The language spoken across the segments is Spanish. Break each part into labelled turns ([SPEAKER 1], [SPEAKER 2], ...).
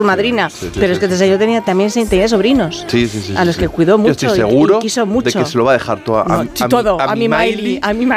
[SPEAKER 1] madrina, pero es que este señor tenía sobrinos a los que cuidó mucho.
[SPEAKER 2] Yo estoy seguro
[SPEAKER 1] y quiso mucho.
[SPEAKER 2] de que se lo va a dejar todo
[SPEAKER 1] a mi Miley.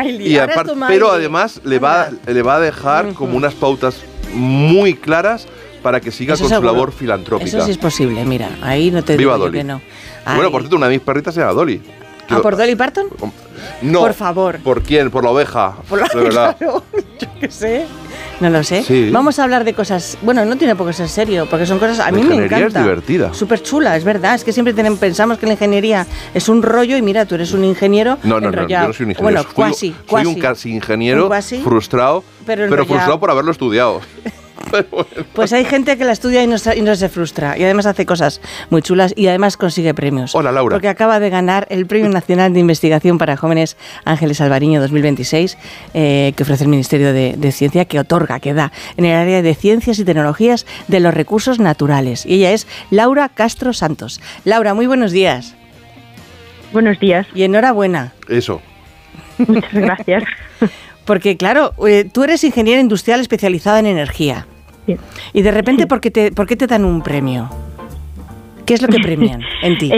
[SPEAKER 2] Pero además le va a dejar como unas pautas muy claras para que siga con su labor filantrópica.
[SPEAKER 1] Eso sí es posible, mira, ahí no te
[SPEAKER 2] Viva
[SPEAKER 1] digo
[SPEAKER 2] Dolly.
[SPEAKER 1] que no.
[SPEAKER 2] Bueno, por cierto, una de mis perritas se llama Dolly.
[SPEAKER 1] ¿Por Dolly Parton?
[SPEAKER 2] No.
[SPEAKER 1] Por favor.
[SPEAKER 2] ¿Por quién? Por la oveja.
[SPEAKER 1] De verdad. Claro, yo qué sé. No lo sé.
[SPEAKER 2] Sí.
[SPEAKER 1] Vamos a hablar de cosas. Bueno, no tiene por qué ser serio, porque son cosas. A mí me encanta.
[SPEAKER 2] Es divertida.
[SPEAKER 1] Súper chula, es verdad. Es que siempre pensamos que la ingeniería es un rollo y mira, tú eres un ingeniero.
[SPEAKER 2] No, yo no soy un ingeniero.
[SPEAKER 1] Bueno,
[SPEAKER 2] fui un casi ingeniero frustrado, pero frustrado por haberlo estudiado.
[SPEAKER 1] Bueno. Pues hay gente que la estudia y no se frustra. Y además hace cosas muy chulas y además consigue premios.
[SPEAKER 2] Hola, Laura.
[SPEAKER 1] Porque acaba de ganar el Premio Nacional de Investigación para Jóvenes Ángeles Alvariño 2026, que ofrece el Ministerio de Ciencia, que da en el área de Ciencias y Tecnologías de los Recursos Naturales. Y ella es Laura Castro Santos. Laura, muy buenos días.
[SPEAKER 3] Buenos días.
[SPEAKER 1] Y enhorabuena.
[SPEAKER 2] Eso.
[SPEAKER 3] Muchas gracias.
[SPEAKER 1] Porque, claro, tú eres ingeniera industrial especializada en energía.
[SPEAKER 3] Sí.
[SPEAKER 1] Y de repente, ¿por qué te dan un premio? ¿Qué es lo que premian en ti?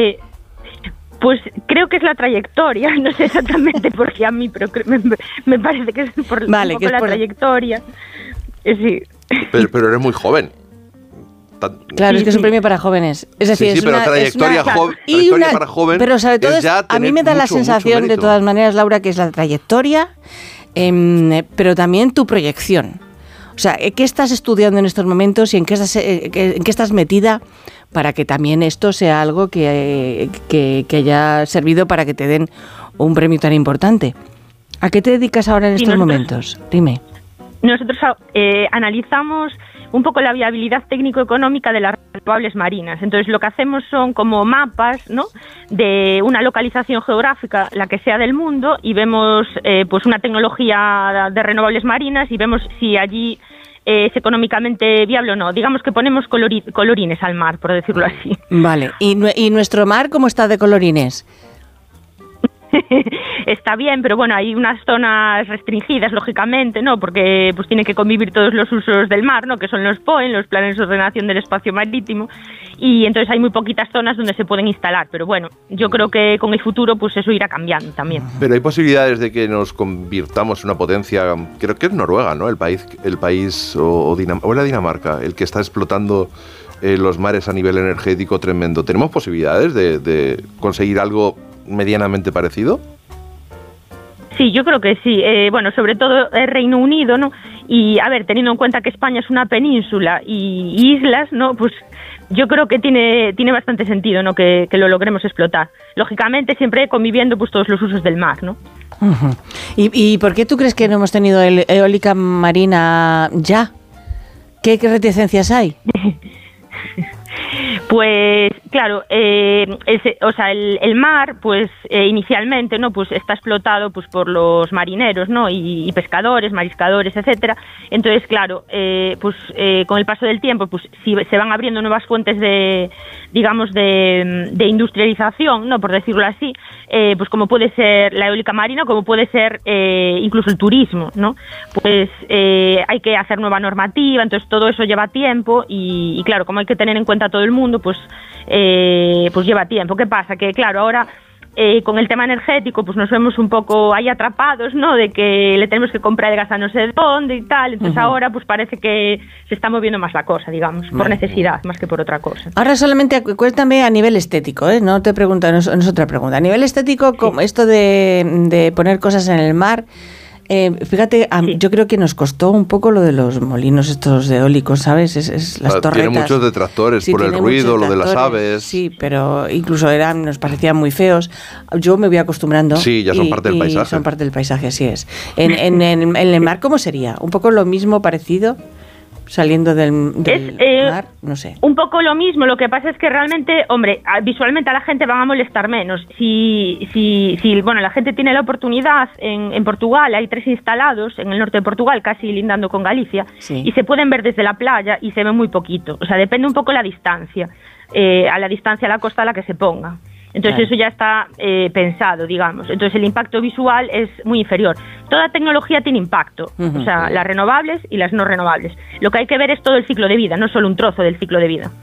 [SPEAKER 3] Pues creo que es la trayectoria, no sé exactamente por qué a mí, pero me parece que es por un poco la trayectoria. Sí.
[SPEAKER 2] Pero eres muy joven.
[SPEAKER 1] Claro, es que es un premio para jóvenes. Es decir,
[SPEAKER 2] pero trayectoria para joven.
[SPEAKER 1] Pero sobre todo, a mí me da la sensación, de todas maneras, Laura, que es la trayectoria, pero también tu proyección. O sea, ¿qué estás estudiando en estos momentos y en qué estás metida para que también esto sea algo que haya servido para que te den un premio tan importante? ¿A qué te dedicas ahora en estos momentos? Dime.
[SPEAKER 3] Nosotros analizamos un poco la viabilidad técnico-económica de las renovables marinas. Entonces, lo que hacemos son como mapas, ¿no?, de una localización geográfica, la que sea del mundo, y vemos pues una tecnología de renovables marinas y vemos si allí es económicamente viable o no. Digamos que ponemos colorines al mar, por decirlo así.
[SPEAKER 1] Vale. ¿Y nuestro mar cómo está de colorines?
[SPEAKER 3] Está bien, pero bueno, hay unas zonas restringidas, lógicamente, ¿no? Porque pues tiene que convivir todos los usos del mar, ¿no? Que son los POEN, los planes de ordenación del espacio marítimo, y entonces hay muy poquitas zonas donde se pueden instalar, pero bueno, yo creo que con el futuro pues eso irá cambiando también.
[SPEAKER 2] Pero hay posibilidades de que nos convirtamos en una potencia, creo que es Noruega, ¿no? El país o la Dinamarca, el que está explotando los mares a nivel energético tremendo. ¿Tenemos posibilidades de conseguir algo medianamente parecido?
[SPEAKER 3] Sí, yo creo que sí. Bueno, sobre todo el Reino Unido, ¿no? Y, a ver, teniendo en cuenta que España es una península y islas, ¿no? Pues yo creo que tiene bastante sentido, ¿no? Que lo logremos explotar. Lógicamente, siempre conviviendo pues todos los usos del mar, ¿no?
[SPEAKER 1] Uh-huh. ¿Y por qué tú crees que no hemos tenido eólica marina ya? ¿Qué reticencias hay?
[SPEAKER 3] Pues claro, el mar, pues inicialmente, ¿no? Pues está explotado pues por los marineros, ¿no? Y pescadores, mariscadores, etcétera. Entonces, claro, con el paso del tiempo, pues si se van abriendo nuevas fuentes de industrialización, ¿no? Por decirlo así, pues como puede ser la eólica marina, como puede ser incluso el turismo, ¿no? Pues hay que hacer nueva normativa, entonces todo eso lleva tiempo y claro, como hay que tener en cuenta a todo el mundo, pues lleva tiempo. ¿Qué pasa? Que claro, ahora con el tema energético pues nos vemos un poco ahí atrapados, ¿no? De que le tenemos que comprar el gas a no sé dónde y tal, entonces ahora pues parece que se está moviendo más la cosa, digamos, por necesidad más que por otra cosa.
[SPEAKER 1] Ahora solamente cuéntame a nivel estético, no te pregunto, no es otra pregunta. A nivel estético, sí. Como esto de poner cosas en el mar, fíjate, sí. Yo creo que nos costó un poco lo de los molinos estos de eólicos, ¿sabes? Es las torretas.
[SPEAKER 2] Tiene muchos detractores, sí, por el ruido, lo de las aves.
[SPEAKER 1] Sí, pero incluso nos parecían muy feos. Yo me voy acostumbrando.
[SPEAKER 2] Sí, ya son parte del paisaje.
[SPEAKER 1] Son parte del paisaje, así es. En el mar, ¿cómo sería? ¿Un poco lo mismo, parecido? Saliendo del mar, no sé.
[SPEAKER 3] Un poco lo mismo, lo que pasa es que realmente, hombre, visualmente a la gente van a molestar menos. Si bueno, la gente tiene la oportunidad, en Portugal hay 3 instalados, en el norte de Portugal, casi lindando con Galicia, sí. Y se pueden ver desde la playa y se ve muy poquito. O sea, depende un poco la distancia, a la distancia a la costa a la que se ponga. Entonces eso ya está pensado, digamos. Entonces el impacto visual es muy inferior. Toda tecnología tiene impacto, o sea, las renovables y las no renovables. Lo que hay que ver es todo el ciclo de vida, no solo un trozo del ciclo de vida.